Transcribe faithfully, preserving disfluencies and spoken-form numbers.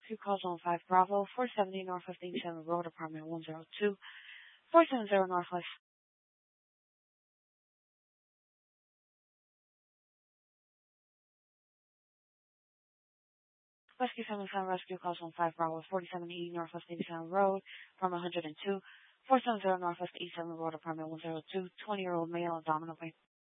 Rescue Call Zone five Bravo, four seventy Northwest eighty-seven Road, Apartment one oh two, four seven zero Northwest. Rescue seventy-seven Rescue Call Zone five Bravo, forty-seven eighty Northwest eighty-seven Road, Apartment one oh two, four seven zero Northwest eighty-seven Road, Apartment one oh two, twenty-year-old male, abdominal pain.